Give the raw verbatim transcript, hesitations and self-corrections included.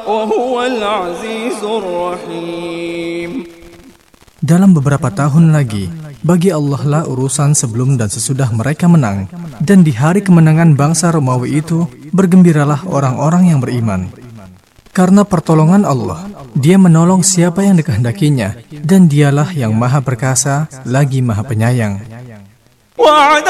وهو العزيز الرحيم. Dalam beberapa tahun lagi, bagi Allah lah urusan sebelum dan sesudah mereka menang. Dan di hari kemenangan bangsa Romawi itu, bergembiralah orang-orang yang beriman. Karena pertolongan Allah, Dia menolong siapa yang dikehendakinya, dan Dialah yang maha perkasa, lagi maha penyayang. وعد